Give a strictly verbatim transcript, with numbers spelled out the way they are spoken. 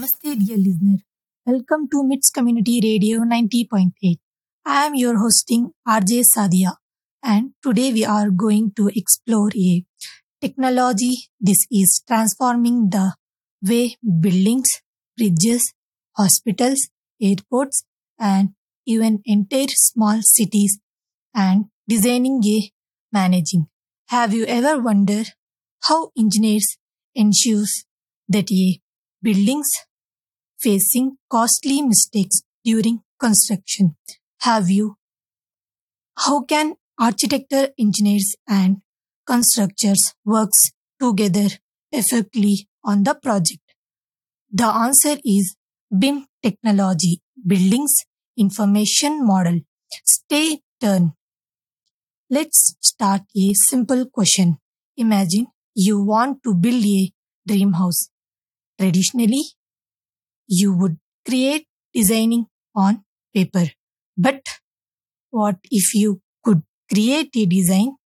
Namaste, dear listener. Welcome to MITS Community Radio ninety point eight. I am your hosting R J Sadia, and today we are going to explore a technology. This is transforming the way buildings, bridges, hospitals, airports, and even entire small cities and designing a managing. Have you ever wondered how engineers ensures that a buildings facing costly mistakes during construction? Have you? How can architecture engineers and constructors works together effectively on the project? The answer is BIM technology, Buildings Information Model. Stay tuned. Let's start a simple question. Imagine you want to build a dream house. Traditionally, you would create designing on paper. But what if you could create a design